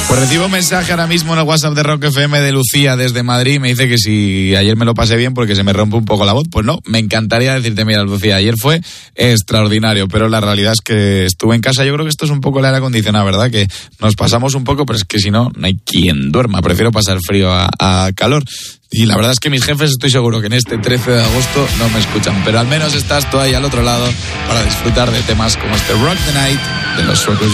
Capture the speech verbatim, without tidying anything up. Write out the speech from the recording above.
Pues recibo un mensaje ahora mismo en el WhatsApp de Rock F M de Lucía desde Madrid. Me dice que si ayer me lo pasé bien porque se me rompe un poco la voz. Pues no, me encantaría decirte, mira, Lucía, ayer fue extraordinario, pero la realidad es que estuve en casa. Yo creo que esto es un poco el aire acondicionado, ¿verdad? Que nos pasamos un poco, pero es que si no, no hay quien duerma. Prefiero pasar frío a, a calor. Y la verdad es que mis jefes estoy seguro que en este trece de agosto no me escuchan, pero al menos estás tú ahí al otro lado para disfrutar de temas como este Rock the Night de los Suecos.